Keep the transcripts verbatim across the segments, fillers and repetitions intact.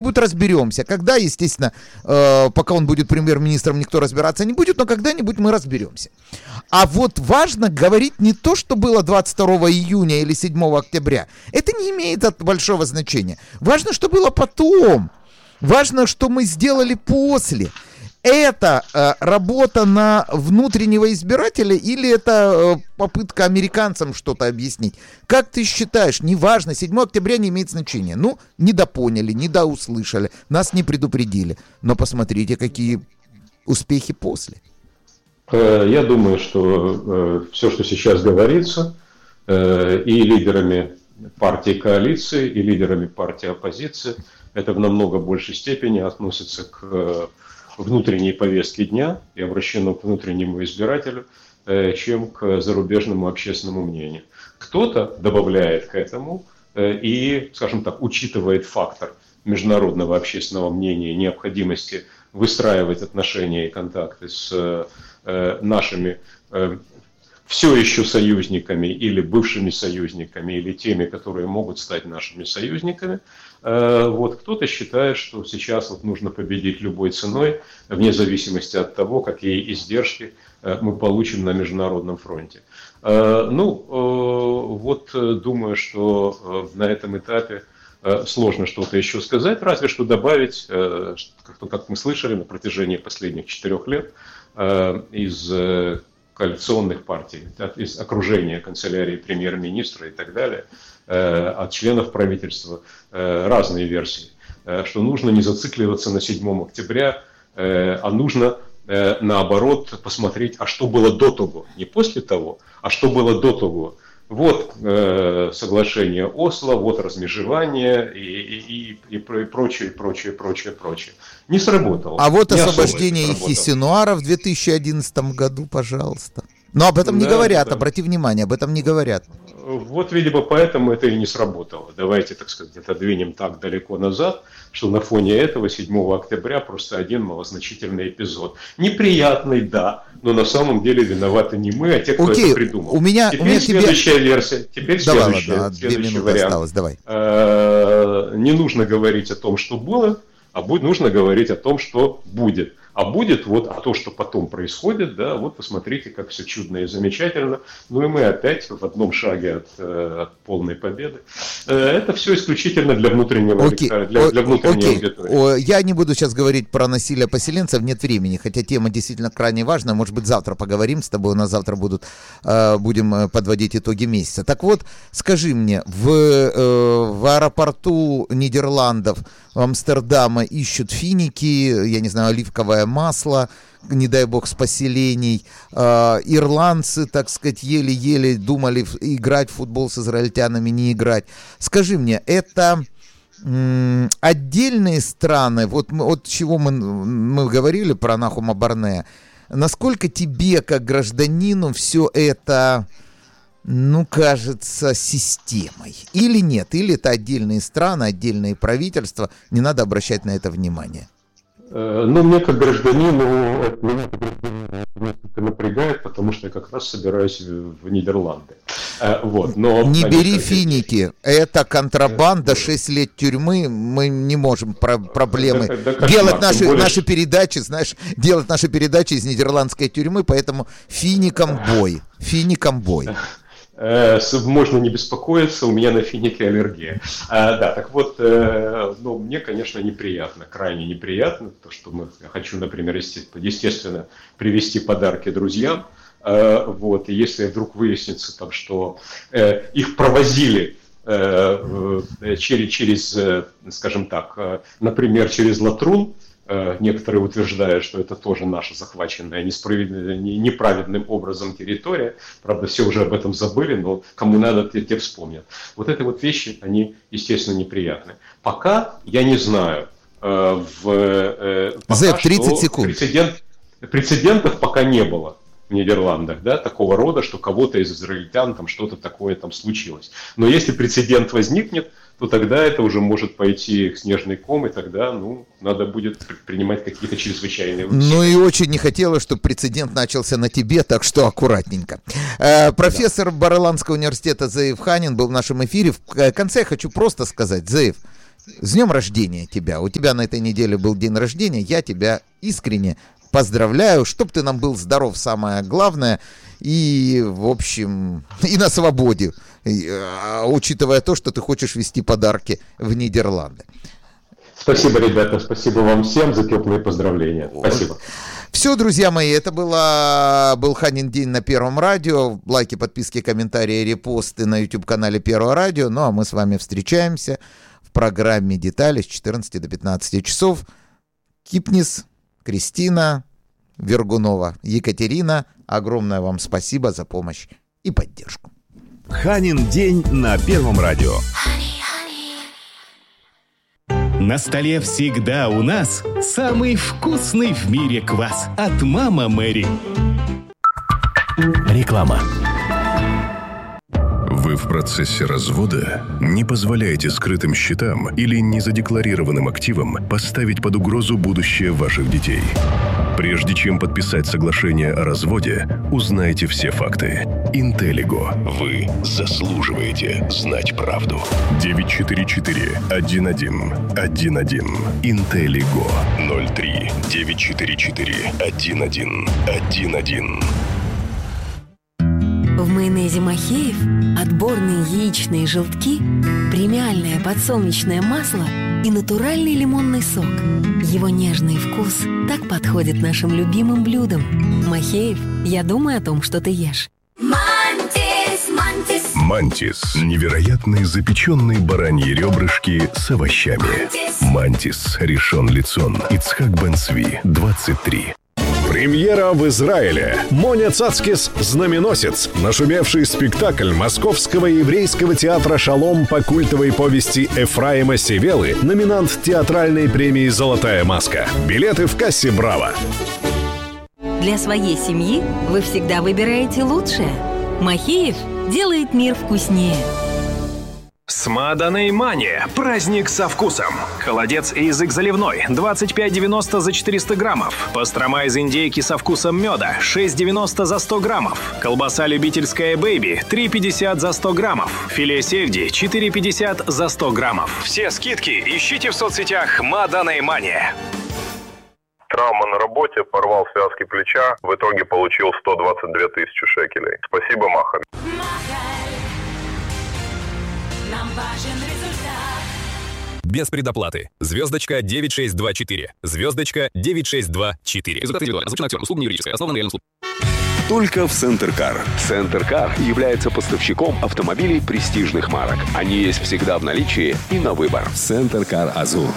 когда-нибудь разберемся. Когда, естественно, э, пока он будет премьер-министром, никто разбираться не будет, но когда-нибудь мы разберемся. А вот важно говорить не то, что было двадцать второго июня или седьмого октября. Это не имеет большого значения. Важно, что было потом. Важно, что мы сделали после. Это э, работа на внутреннего избирателя или это э, попытка американцам что-то объяснить? Как ты считаешь? Неважно, седьмого октября не имеет значения. Ну, недопоняли, недоуслышали, нас не предупредили. Но посмотрите, какие успехи после. Я думаю, что э, все, что сейчас говорится, э, и лидерами партии коалиции, и лидерами партии оппозиции, это в намного большей степени относится к э, внутренней повестке дня и обращено к внутреннему избирателю, э, чем к зарубежному общественному мнению. Кто-то добавляет к этому э, и, скажем так, учитывает фактор международного общественного мнения, необходимости выстраивать отношения и контакты с э, нашими э, все еще союзниками или бывшими союзниками, или теми, которые могут стать нашими союзниками. Э, вот кто-то считает, что сейчас вот нужно победить любой ценой, вне зависимости от того, какие издержки э, мы получим на международном фронте. Э, ну, э, вот думаю, что э, на этом этапе сложно что-то еще сказать, разве что добавить, как мы слышали на протяжении последних четырех лет, из коалиционных партий, из окружения канцелярии премьер-министра и так далее, от членов правительства разные версии, что нужно не зацикливаться на седьмом октября, а нужно наоборот посмотреть, а что было до того, не после того, а что было до того. Вот э, соглашение Осло, вот размежевание и, и, и, и прочее, прочее, прочее, прочее. Не сработало. А вот освобождение Яхьи Синуара в две тысячи одиннадцатом году, пожалуйста. Но об этом да, не говорят, да. Обрати внимание, об этом не говорят. Вот, видимо, поэтому это и не сработало. Давайте, так сказать, отодвинем так далеко назад, что на фоне этого седьмого октября просто один малозначительный эпизод. Неприятный, да, но на самом деле виноваты не мы, а те, кто Окей, это придумал. У меня, теперь у меня следующая тебе... версия, теперь давай, следующая, ладно, следующий вариант. Осталось, давай. Не нужно говорить о том, что было, а будет, нужно говорить о том, что будет. А будет вот а то, что потом происходит, да, вот посмотрите, как все чудно и замечательно. Ну и мы опять в одном шаге от, от полной победы. Это все исключительно для внутреннего okay. для, для внутренней okay. аудитории. Я не буду сейчас говорить про насилие поселенцев, нет времени, хотя тема действительно крайне важная. Может быть, завтра поговорим с тобой, у нас завтра будут, будем подводить итоги месяца. Так вот, скажи мне, в, в аэропорту Нидерландов, Амстердама ищут финики, я не знаю, оливковое масло, не дай бог, с поселений. Э, ирландцы, так сказать, еле-еле думали играть в футбол с израильтянами, не играть. Скажи мне, это м- отдельные страны, вот, мы, вот чего мы, мы говорили про Нахума Барнея, насколько тебе, как гражданину, все это... ну, кажется, системой. Или нет? Или это отдельные страны, отдельные правительства? Не надо обращать на это внимание. Ну, мне как гражданину, меня как гражданина несколько напрягает, потому что я как раз собираюсь в Нидерланды. Вот, но, не конечно, бери финики, это контрабанда, шесть лет тюрьмы, мы не можем про- проблемы да, да, делать наши, более... наши передачи, знаешь, делать наши передачи из нидерландской тюрьмы, поэтому финикам бой, финикам бой. Можно не беспокоиться, у меня на финики аллергия. А, да, так вот, э, ну, мне, конечно, неприятно, крайне неприятно, то, что мы, я хочу, например, естественно, привезти подарки друзьям, э, вот, и если вдруг выяснится, там, что э, их провозили э, э, через, через э, скажем так, э, например, через Латрун, некоторые утверждают, что это тоже наша захваченная неправедным образом территория. Правда, все уже об этом забыли, но кому надо, те, те вспомнят. Вот эти вот вещи, они, естественно, неприятны. Пока я не знаю. В, Зэп, тридцать секунд. Прецедент, прецедентов пока не было в Нидерландах, да, такого рода, что кого-то из израильтян там что-то такое там случилось. Но если прецедент возникнет, то тогда это уже может пойти к снежный ком, и тогда, ну, надо будет принимать какие-то чрезвычайные усилия. Ну и очень не хотелось, чтобы прецедент начался на тебе, так что аккуратненько. Э, профессор да. Bar-Ирландского университета Зеев Ханин был в нашем эфире. В конце я хочу просто сказать, Зеев, С днем рождения тебя. У тебя на этой неделе был день рождения. Я тебя искренне поздравляю. Чтоб ты нам был здоров, самое главное. И, в общем, и на свободе. И, а, учитывая то, что ты хочешь везти подарки в Нидерланды. Спасибо, ребята. Спасибо вам всем за теплые поздравления. Вот. Спасибо. Все, друзья мои, это было, был Ханин день на Первом радио. Лайки, подписки, комментарии, репосты на YouTube-канале Первого радио. Ну, а мы с вами встречаемся в программе «Детали» с четырнадцати до пятнадцати часов. Кипнис, Кристина, Вергунова, Екатерина, огромное вам спасибо за помощь и поддержку. Ханин день на Первом радио. На столе всегда у нас самый вкусный в мире квас от «Мама Мэри». Реклама. Вы в процессе развода? Не позволяйте скрытым счетам или незадекларированным активам поставить под угрозу будущее ваших детей. Прежде чем подписать соглашение о разводе, узнайте все факты. Интеллиго. Вы заслуживаете знать правду. девять четыре четыре один один один один. Интеллиго. ноль три девять четыре четыре один один один один. В майонезе Махеев отборные яичные желтки, премиальное подсолнечное масло и натуральный лимонный сок. Его нежный вкус так подходит нашим любимым блюдам. Махеев, я думаю о том, что ты ешь. Мантис, Мантис. Мантис. Невероятные запеченные бараньи ребрышки с овощами. Мантис. Мантис. Ришон Лицон. Ицхак Бен Цви. двадцать три. Премьера в Израиле. Моня Цацкис «Знаменосец». Нашумевший спектакль Московского еврейского театра «Шалом» по культовой повести Эфраима Севелы, номинант театральной премии «Золотая маска». Билеты в кассе «Браво». Для своей семьи вы всегда выбираете лучшее. Махеев делает мир вкуснее. Смаданой мания. Праздник со вкусом. Холодец и язык заливной. двадцать пять девяносто за четыреста граммов. Пастрома из индейки со вкусом меда. шесть девяносто за сто граммов. Колбаса любительская Бэйби. три пятьдесят за сто граммов. Филе сельди. четыре пятьдесят за сто граммов. Все скидки ищите в соцсетях Маданой мания. Травма на работе, порвал связки плеча. В итоге получил сто двадцать две тысячи шекелей. Спасибо, Махаль. Нам важен результат. Без предоплаты. Звездочка девять шесть два четыре. Звездочка девять шесть два четыре. Результат индивидуально. Озвучен актером. Услуга не юридическая. Основана на реальном случае. Только в Центр Кар. Центр Кар является поставщиком автомобилей престижных марок. Они есть всегда в наличии и на выбор. Центр Кар Азур.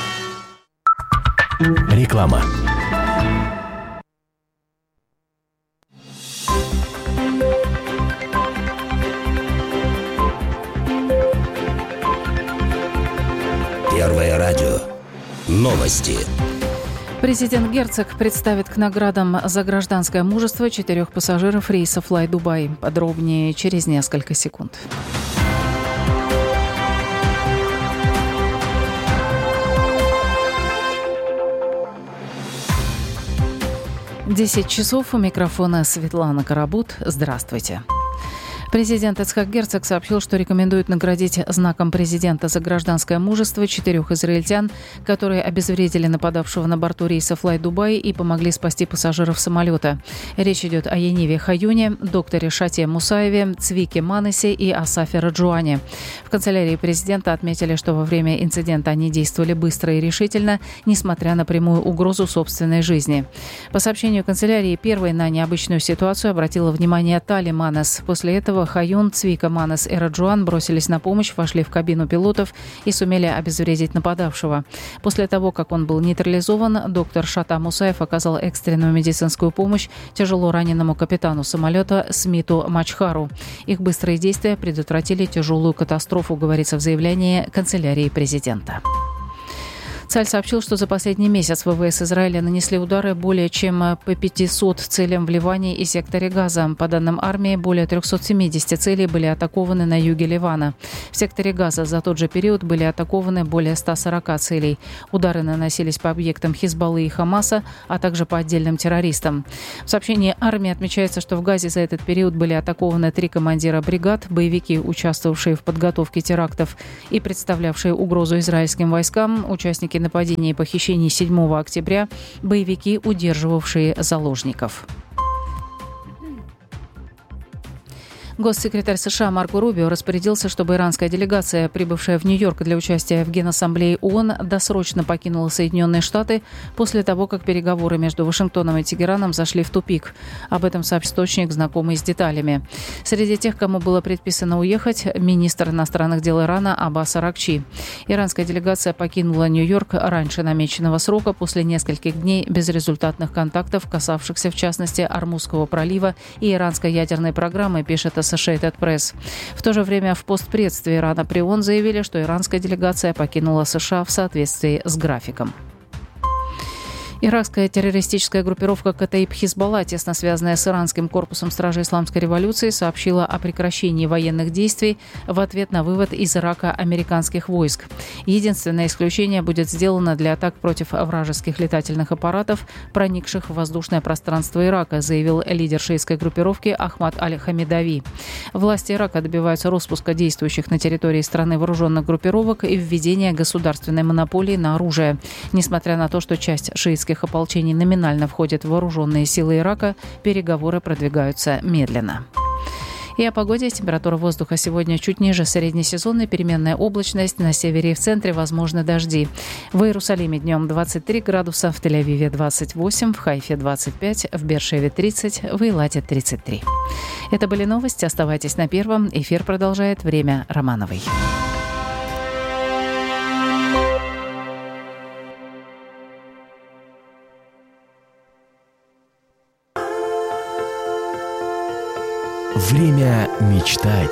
Реклама. Первое радио. Новости. Президент Герцог представит к наградам за гражданское мужество четырех пассажиров рейса Fly-Dubai. Подробнее через несколько секунд. десять часов. У микрофона Светлана Карабут. Здравствуйте. Президент Ицхак Герцог сообщил, что рекомендует наградить знаком президента за гражданское мужество четырех израильтян, которые обезвредили нападавшего на борту рейса Fly-Dubai и помогли спасти пассажиров самолета. Речь идет о Яниве Хаюне, докторе Шате Мусаеве, Цвике Манесе и Асафе Раджуане. В канцелярии президента отметили, что во время инцидента они действовали быстро и решительно, несмотря на прямую угрозу собственной жизни. По сообщению канцелярии, первой на необычную ситуацию обратила внимание Тали Манес. После этого Хаюн, Цвика Манес и Раджуан бросились на помощь, вошли в кабину пилотов и сумели обезвредить нападавшего. После того, как он был нейтрализован, доктор Шата Мусаев оказал экстренную медицинскую помощь тяжело раненому капитану самолета Смиту Мачхару. Их быстрые действия предотвратили тяжелую катастрофу, говорится в заявлении канцелярии президента. Цаль сообщил, что за последний месяц ВВС Израиля нанесли удары более чем по пятисот целям в Ливане и секторе Газа. По данным армии, более триста семьдесят целей были атакованы на юге Ливана. В секторе Газа за тот же период были атакованы более ста сорока целей. Удары наносились по объектам Хизбаллы и Хамаса, а также по отдельным террористам. В сообщении армии отмечается, что в Газе за этот период были атакованы три командира бригад, боевики, участвовавшие в подготовке терактов и представлявшие угрозу израильским войскам, участники нападений и похищений седьмого октября, боевики, удерживавшие заложников. Госсекретарь США Марко Рубио распорядился, чтобы иранская делегация, прибывшая в Нью-Йорк для участия в Генассамблее ООН, досрочно покинула Соединенные Штаты после того, как переговоры между Вашингтоном и Тегераном зашли в тупик. Об этом сообщил источник, знакомый с деталями. Среди тех, кому было предписано уехать, министр иностранных дел Ирана Аббас Аракчи. Иранская делегация покинула Нью-Йорк раньше намеченного срока после нескольких дней безрезультатных контактов, касавшихся в частности Ормузского пролива и иранской ядерной программы, пишет Associated Press. В то же время в постпредстве Ирана при ООН заявили, что иранская делегация покинула США в соответствии с графиком. Иракская террористическая группировка Катаиб Хизбалла, тесно связанная с иранским корпусом стражей исламской революции, сообщила о прекращении военных действий в ответ на вывод из Ирака американских войск. Единственное исключение будет сделано для атак против вражеских летательных аппаратов, проникших в воздушное пространство Ирака, заявил лидер шиитской группировки Ахмад Аль-Хамидави. Власти Ирака добиваются распуска действующих на территории страны вооруженных группировок и введения государственной монополии на оружие. Несмотря на то, что часть шиитских ополчений номинально входят в вооруженные силы Ирака, переговоры продвигаются медленно. И о погоде. Температура воздуха сегодня чуть ниже среднесезонной, переменная облачность. На севере и в центре возможны дожди. В Иерусалиме днем двадцать три градуса, в Тель-Авиве двадцать восемь, в Хайфе двадцать пять, в Беэр-Шеве тридцать, в Эйлате тридцать три. Это были новости. Оставайтесь на Первом. Эфир продолжает «Время Романовой». Время мечтать.